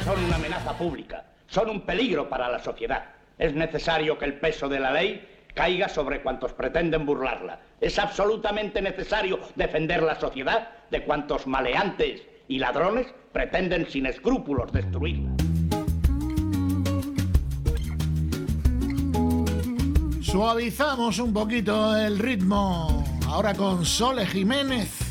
son una amenaza pública, son un peligro para la sociedad. Es necesario que el peso de la ley caiga sobre cuantos pretenden burlarla. Es absolutamente necesario defender la sociedad de cuantos maleantes y ladrones pretenden sin escrúpulos destruirla. Suavizamos un poquito el ritmo ahora con Sole Jiménez.